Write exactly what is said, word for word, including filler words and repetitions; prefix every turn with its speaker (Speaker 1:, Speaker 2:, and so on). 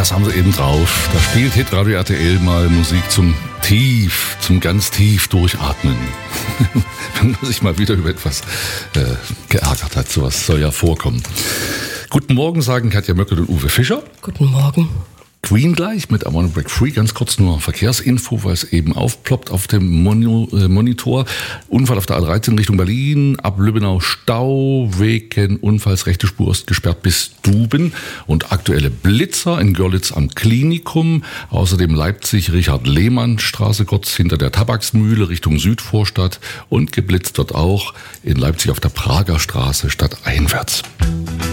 Speaker 1: Das haben sie eben drauf. Da spielt Hitradio R T L mal Musik zum tief, zum ganz tief durchatmen. Wenn man sich mal wieder über etwas äh, geärgert hat. Sowas soll ja vorkommen. Guten Morgen, sagen Katja Möckel und Uwe Fischer.
Speaker 2: Guten Morgen.
Speaker 1: Queen gleich mit I Wanna Break Free. Ganz kurz nur Verkehrsinfo, weil es eben aufploppt auf dem Moni- äh, Monitor. Unfall auf der A dreizehn Richtung Berlin, ab Lübbenau Stau, wegen Unfalls rechte Spur ist gesperrt bis Duben. Und aktuelle Blitzer in Görlitz am Klinikum. Außerdem Leipzig Richard-Lehmann-Straße kurz hinter der Tabaksmühle Richtung Südvorstadt. Und geblitzt dort auch in Leipzig auf der Prager Straße stadteinwärts.